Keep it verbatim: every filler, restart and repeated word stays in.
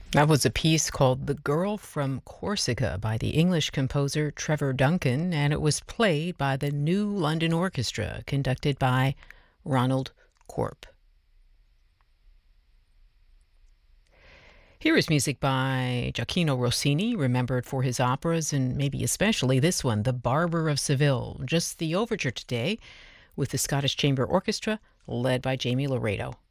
That was a piece called The Girl from Corsica by the English composer Trevor Duncan, and it was played by the New London Orchestra, conducted by Ronald Corp. Here is music by Gioacchino Rossini, remembered for his operas and maybe especially this one, The Barber of Seville. Just the overture today with the Scottish Chamber Orchestra, led by Jamie Laredo.